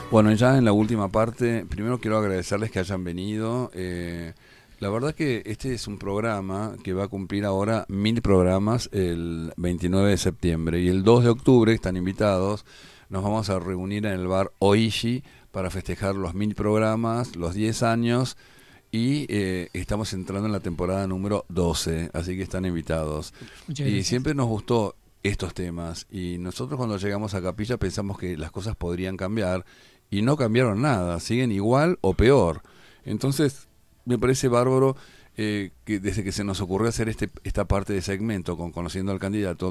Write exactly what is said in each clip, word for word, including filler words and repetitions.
Bueno, ya en la última parte, primero quiero agradecerles que hayan venido. Eh, la verdad que este es un programa que va a cumplir ahora mil programas el veintinueve de septiembre y el dos de octubre están invitados. Nos vamos a reunir en el bar Oishi para festejar los mil programas, los diez años y eh, estamos entrando en la temporada número doce, así que están invitados. Muchas Y gracias. siempre nos gustó estos temas y nosotros cuando llegamos a Capilla pensamos que las cosas podrían cambiar y no cambiaron nada, siguen igual o peor. Entonces, me parece bárbaro eh, que desde que se nos ocurrió hacer este, esta parte de segmento con Conociendo al Candidato,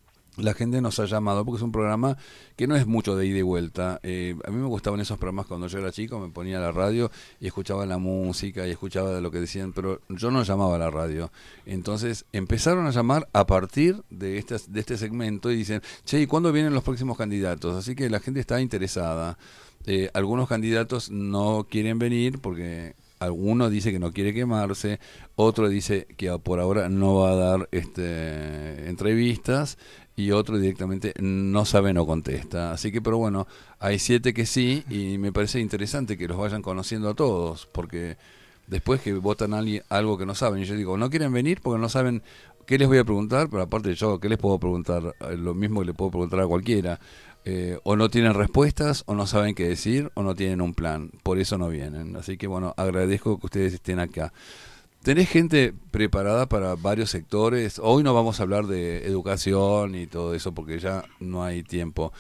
la gente nos ha llamado porque es un programa que no es mucho de ida y vuelta. Eh, a mí me gustaban esos programas cuando yo era chico, me ponía la radio y escuchaba la música y escuchaba de lo que decían, pero yo no llamaba a la radio. Entonces empezaron a llamar a partir de, estas, de este segmento y dicen, che, ¿y cuándo vienen los próximos candidatos? Así que la gente está interesada. Eh, algunos candidatos no quieren venir porque alguno dice que no quiere quemarse, otro dice que por ahora no va a dar este, entrevistas y otro directamente no sabe, no contesta. Así que, pero bueno, hay siete que sí y me parece interesante que los vayan conociendo a todos, porque después que votan a alguien, algo que no saben, y yo digo, no quieren venir porque no saben qué les voy a preguntar, pero aparte yo, ¿qué les puedo preguntar? Eh, Lo mismo que le puedo preguntar a cualquiera. Eh, o no tienen respuestas, o no saben qué decir, o no tienen un plan. Por eso no vienen. Así que bueno, agradezco que ustedes estén acá. ¿Tenés gente preparada para varios sectores? Hoy no vamos a hablar de educación y todo eso porque ya no hay tiempo.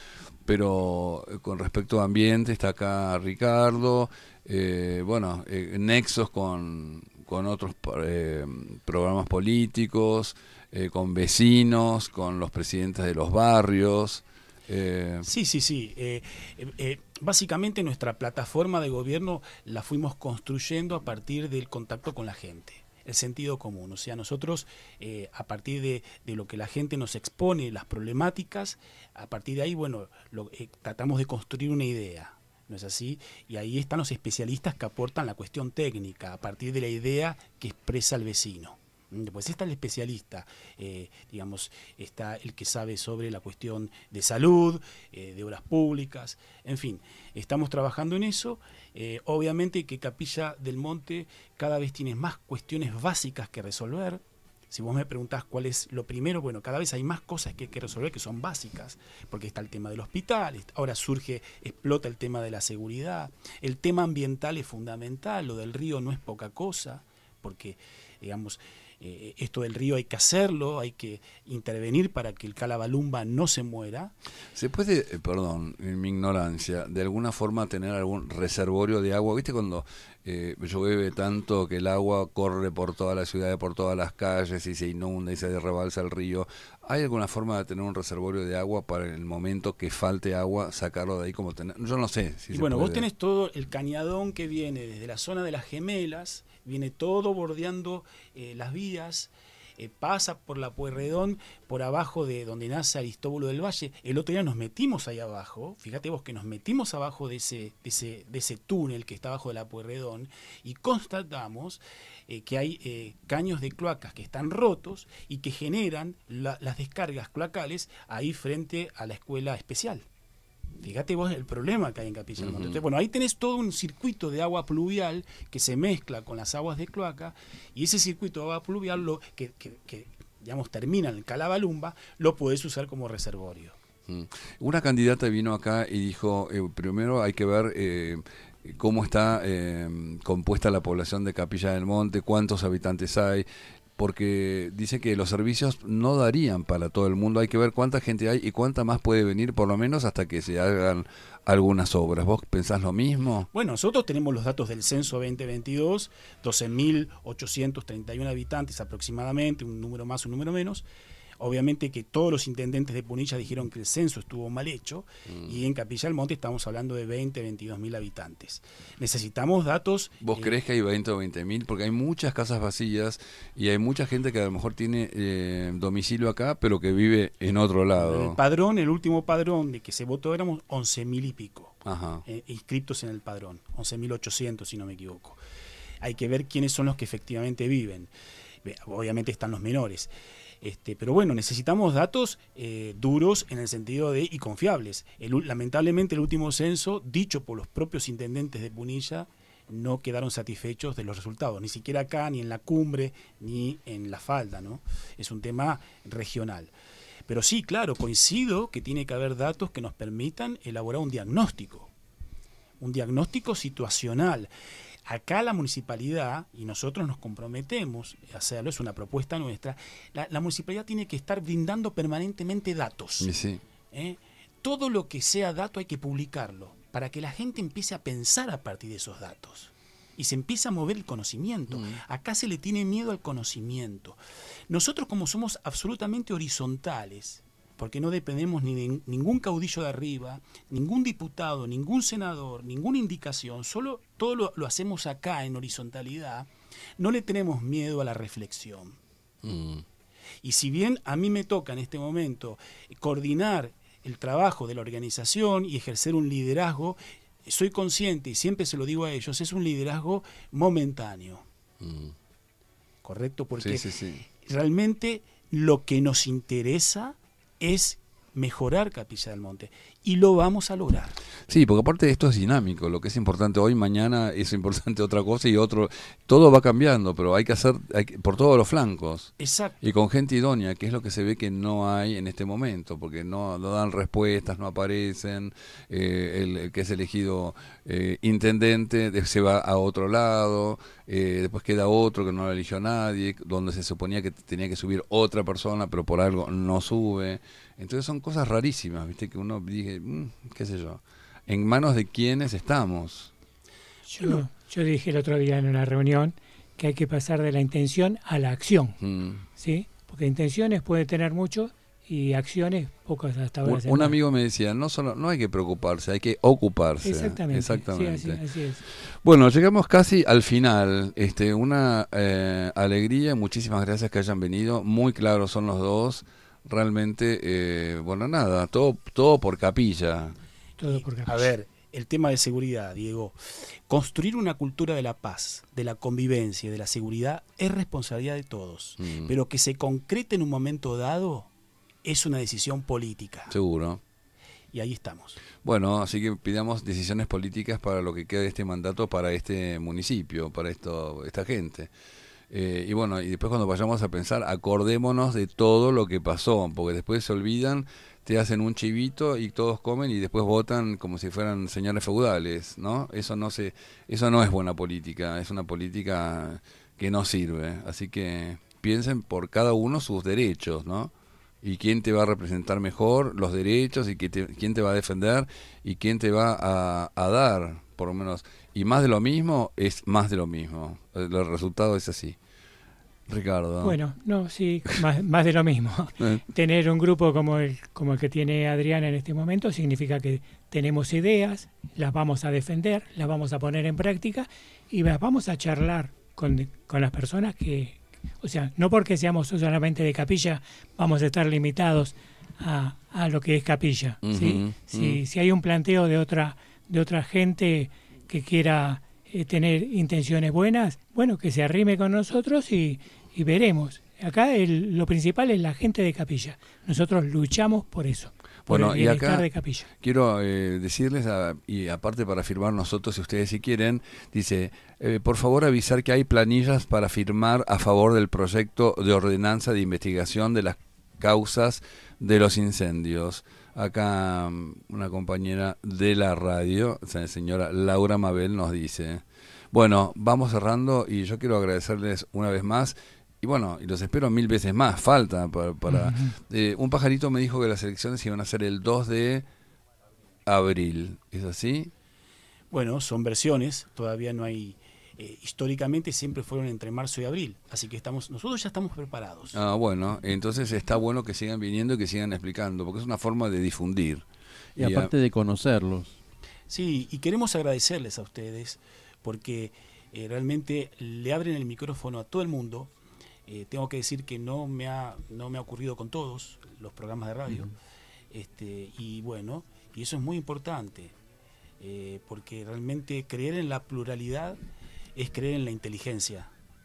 Pero eh, con respecto a ambiente, está acá Ricardo. Eh, bueno, eh, nexos con, con otros eh, programas políticos, eh, con vecinos, con los presidentes de los barrios. Eh, Sí, sí, sí. Eh, eh, eh, básicamente nuestra plataforma de gobierno la fuimos construyendo a partir del contacto con la gente, el sentido común. O sea, nosotros eh, a partir de, de lo que la gente nos expone, las problemáticas, a partir de ahí, bueno, lo, eh, tratamos de construir una idea. ¿No es así? Y ahí están los especialistas que aportan la cuestión técnica, a partir de la idea que expresa el vecino. Después está el especialista, eh, digamos, está el que sabe sobre la cuestión de salud, eh, de obras públicas, en fin, estamos trabajando en eso. Eh, obviamente que Capilla del Monte cada vez tiene más cuestiones básicas que resolver. Si vos me preguntás cuál es lo primero, bueno, cada vez hay más cosas que hay que resolver que son básicas, porque está el tema del hospital, ahora surge, explota el tema de la seguridad, el tema ambiental es fundamental, lo del río no es poca cosa, porque, digamos, eh, esto del río hay que hacerlo, hay que intervenir para que el Calabalumba no se muera. ¿Se puede, eh, perdón, en mi ignorancia, de alguna forma tener algún reservorio de agua? ¿Viste cuando eh, llueve tanto que el agua corre por toda la ciudad, por todas las calles y se inunda y se rebalsa el río? ¿Hay alguna forma de tener un reservorio de agua para en el momento que falte agua sacarlo de ahí como tener? Yo no sé si Y se bueno, vos puede. tenés todo el cañadón que viene desde la zona de las Gemelas, viene todo bordeando eh, las vías, eh, pasa por la Pueyrredón, por abajo de donde nace Aristóbulo del Valle. El otro día nos metimos ahí abajo, fíjate vos que nos metimos abajo de ese, de ese, de ese túnel que está abajo de la Pueyrredón y constatamos eh, que hay eh, caños de cloacas que están rotos y que generan la, las descargas cloacales ahí frente a la escuela especial. Fíjate vos el problema que hay en Capilla del Monte. Ujú. Entonces, bueno, ahí tenés todo un circuito de agua pluvial que se mezcla con las aguas de cloaca y ese circuito de agua pluvial lo, que, que, que digamos termina en el Calabalumba lo podés usar como reservorio. Mm. Una candidata vino acá y dijo, eh, primero hay que ver eh, cómo está eh, compuesta la población de Capilla del Monte, cuántos habitantes hay, porque dice que los servicios no darían para todo el mundo, hay que ver cuánta gente hay y cuánta más puede venir, por lo menos hasta que se hagan algunas obras. ¿Vos pensás lo mismo? Bueno, nosotros tenemos los datos del censo veinte veintidós, doce mil ochocientos treinta y uno habitantes aproximadamente, un número más, un número menos. Obviamente que todos los intendentes de Punilla dijeron que el censo estuvo mal hecho Mm. y en Capilla del Monte estamos hablando de veinte, veintidós mil habitantes. Necesitamos datos. ¿Vos eh, creés que hay veinte o veinte mil? Porque hay muchas casas vacías y hay mucha gente que a lo mejor tiene eh, domicilio acá, pero que vive en otro Bueno, en el lado. padrón, el último padrón de que se votó éramos once mil y pico Ajá. eh, inscriptos en el padrón, once mil ochocientos si no me equivoco. Hay que ver quiénes son los que efectivamente viven. Obviamente están los menores. Este, pero bueno, necesitamos datos eh, duros en el sentido de y confiables. El, lamentablemente el último censo, dicho por los propios intendentes de Punilla, no quedaron satisfechos de los resultados, ni siquiera acá, ni en la cumbre, ni en la falda, ¿no? Es un tema regional. Pero sí, claro, coincido que tiene que haber datos que nos permitan elaborar un diagnóstico, un diagnóstico situacional. Acá la municipalidad, y nosotros nos comprometemos a hacerlo, es una propuesta nuestra, la, la municipalidad tiene que estar brindando permanentemente datos. Y sí. ¿Eh? Todo lo que sea dato hay que publicarlo, para que la gente empiece a pensar a partir de esos datos. Y se empieza a mover el conocimiento. Mm. Acá se le tiene miedo al conocimiento. Nosotros, como somos absolutamente horizontales, porque no dependemos ni de ningún caudillo de arriba, ningún diputado, ningún senador, ninguna indicación, solo todo lo, lo hacemos acá en horizontalidad, no le tenemos miedo a la reflexión. Mm. Y si bien a mí me toca en este momento coordinar el trabajo de la organización y ejercer un liderazgo, soy consciente, y siempre se lo digo a ellos, es un liderazgo momentáneo. Mm. ¿Correcto? Porque sí, sí, sí. realmente lo que nos interesa es mejorar Capilla del Monte, y lo vamos a lograr. Sí, porque aparte de esto es dinámico, lo que es importante hoy, mañana es importante otra cosa y otro, todo va cambiando, pero hay que hacer hay que, por todos los flancos. Exacto. Y con gente idónea, que es lo que se ve que no hay en este momento, porque no, no dan respuestas, no aparecen, eh, el, el que es elegido eh, intendente se va a otro lado, eh, después queda otro que no lo eligió nadie, donde se suponía que tenía que subir otra persona, pero por algo no sube. Entonces son cosas rarísimas, ¿viste? Que uno dije, mmm, qué sé yo, ¿en manos de quiénes estamos? Yo, yo dije el otro día en una reunión que hay que pasar de la intención a la acción, mm. ¿sí? Porque intenciones puede tener mucho y acciones pocas hasta ahora. Un, un amigo me decía, no solo no hay que preocuparse, hay que ocuparse. Exactamente. Exactamente. Sí, así, así es. Bueno, llegamos casi al final. Este, una eh, alegría, muchísimas gracias que hayan venido, muy claros son los dos. Realmente, eh, bueno, nada, todo todo por Capilla. Todo por Capilla. A ver, el tema de seguridad, Diego. Construir una cultura de la paz, de la convivencia y de la seguridad es responsabilidad de todos. Mm. Pero que se concrete en un momento dado es una decisión política. Seguro. Y ahí estamos. Bueno, así que pidamos decisiones políticas para lo que queda de este mandato, para este municipio, para esto esta gente. Eh, y bueno, y después cuando vayamos a pensar, acordémonos de todo lo que pasó, porque después se olvidan, te hacen un chivito y todos comen y después votan como si fueran señores feudales, ¿no? Eso no se, eso no es buena política, es una política que no sirve. Así que piensen por cada uno sus derechos, ¿no? Y quién te va a representar mejor los derechos y te, quién te va a defender y quién te va a, a dar, por lo menos. Y más de lo mismo es más de lo mismo. El, el resultado es así. Ricardo. Bueno, no, sí, más, más de lo mismo. ¿Eh? Tener un grupo como el, como el que tiene Adriana en este momento significa que tenemos ideas, las vamos a defender, las vamos a poner en práctica y las vamos a charlar con, con las personas que, o sea, no porque seamos solamente de Capilla vamos a estar limitados a, a lo que es Capilla. Uh-huh, ¿sí? Uh-huh. Si, si hay un planteo de otra, de otra gente que quiera eh, tener intenciones buenas, bueno, que se arrime con nosotros y, y veremos. Acá el, lo principal es la gente de Capilla. Nosotros luchamos por eso. Por bueno, el y acá de Capilla. quiero eh, decirles, a, y aparte para firmar nosotros, si ustedes si quieren, dice, eh, por favor avisar que hay planillas para firmar a favor del proyecto de ordenanza de investigación de las causas de los incendios. Acá una compañera de la radio, la señora Laura Mabel, nos dice. Bueno, vamos cerrando y yo quiero agradecerles una vez más. Y bueno, y los espero mil veces más, falta para... para uh-huh. eh, un pajarito me dijo que las elecciones iban a ser el dos de abril, ¿es así? Bueno, son versiones, todavía no hay... Eh, históricamente siempre fueron entre marzo y abril, así que estamos nosotros ya estamos preparados. Ah, bueno, entonces está bueno que sigan viniendo y que sigan explicando, porque es una forma de difundir. Y, y aparte a... de conocerlos. Sí, y queremos agradecerles a ustedes, porque eh, realmente le abren el micrófono a todo el mundo. Eh, tengo que decir que no me ha no me ha ocurrido con todos los programas de radio. Uh-huh. este y bueno, y eso es muy importante, eh, porque realmente creer en la pluralidad es creer en la inteligencia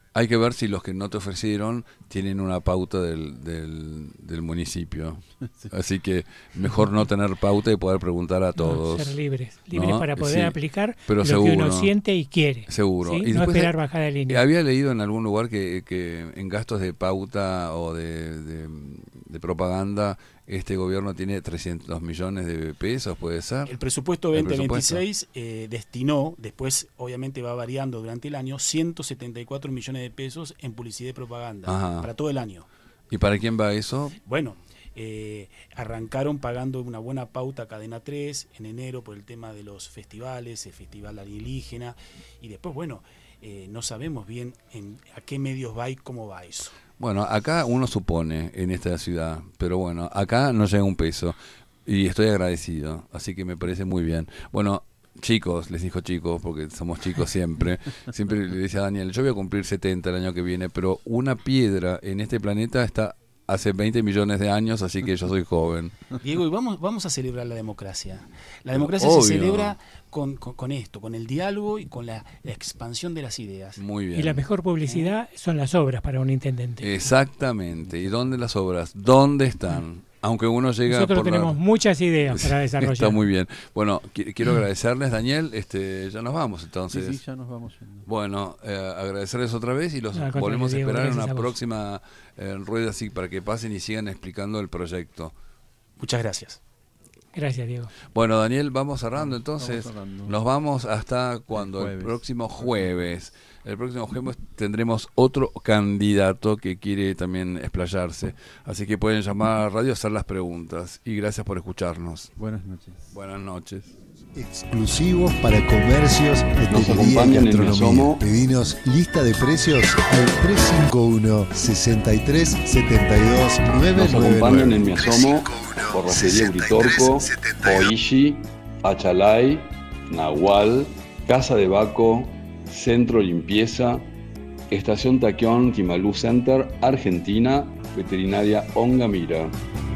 Hay que ver si los que no te ofrecieron tienen una pauta del, del, del municipio. Sí. Así que mejor no tener pauta y poder preguntar a todos. No, ser libres, libres ¿no? para poder sí. aplicar Pero lo seguro, que uno siente y quiere. Seguro. ¿Sí? Y no esperar de, bajada de línea. Había leído en algún lugar que, que en gastos de pauta o de, de, de propaganda, este gobierno tiene trescientos millones de pesos, ¿puede ser? El presupuesto veinte veintiséis eh, destinó, después obviamente va variando durante el año, ciento setenta y cuatro millones de pesos en publicidad y propaganda. Ajá. Para todo el año. ¿Y para quién va eso? Bueno, eh, arrancaron pagando una buena pauta a Cadena tres en enero por el tema de los festivales, el Festival Alienígena, y después, bueno, eh, no sabemos bien en, a qué medios va y cómo va eso. Bueno, acá uno supone en esta ciudad, pero bueno, acá no llega un peso y estoy agradecido, así que me parece muy bien. Bueno, chicos, les dijo chicos porque somos chicos siempre, siempre le decía a Daniel, yo voy a cumplir setenta el año que viene, pero una piedra en este planeta está hace veinte millones de años, así que yo soy joven. Diego, y vamos, vamos a celebrar la democracia. La democracia Obvio. se celebra con, con, con esto, con el diálogo y con la, la expansión de las ideas. Muy bien. Y la mejor publicidad son las obras para un intendente. Exactamente. ¿Y dónde las obras? ¿Dónde están? Aunque uno llega Nosotros por tenemos la... muchas ideas para desarrollar. Está muy bien. Bueno, qu- quiero agradecerles, Daniel. Este, ya nos vamos entonces. Sí, sí, ya nos vamos yendo. Bueno, eh, agradecerles otra vez y los No, volvemos a Diego, esperar en gracias una a vos. próxima eh, rueda así para que pasen y sigan explicando el proyecto. Muchas gracias. Gracias, Diego. Bueno, Daniel, vamos cerrando entonces. Vamos cerrando. Nos vamos hasta cuando el, El jueves. próximo jueves. El próximo jueves tendremos otro candidato que quiere también explayarse. Así que pueden llamar a la radio a hacer las preguntas. Y gracias por escucharnos. Buenas noches. Buenas noches. Exclusivos para comercios, Nos hotelería y acompañan en gastronomía. Miasomo. Pedinos lista de precios al tres cinco uno, seis tres siete dos, nueve Nos nueve acompañan nueve. en Miasomo, Forrajería Uritorco, Oishi, Achalay, Nahual, Casa de Baco, Centro Limpieza, Estación Taquión, Quimalú Center, Argentina, Veterinaria Ongamira.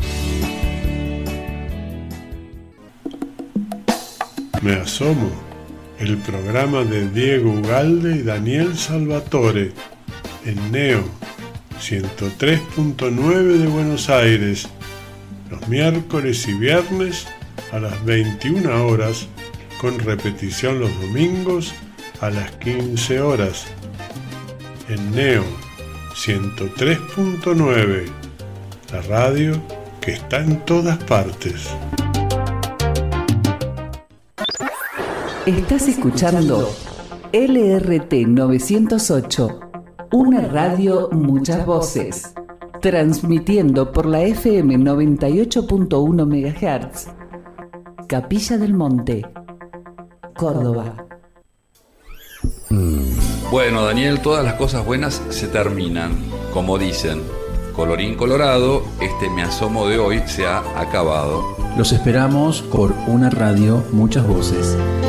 Me asomo, el programa de Diego Ugalde y Daniel Salvatore, en Neo, ciento tres punto nueve de Buenos Aires, los miércoles y viernes a las veintiuna horas, con repetición los domingos a las quince horas. En Neo, ciento tres punto nueve, la radio que está en todas partes. Estás escuchando L R T novecientos ocho, una radio, muchas voces, transmitiendo por la F M noventa y ocho punto uno megahertz, Capilla del Monte, Córdoba. Bueno, Daniel, todas las cosas buenas se terminan, como dicen. Colorín colorado, este Me Asomo de hoy se ha acabado. Los esperamos por una radio, muchas voces.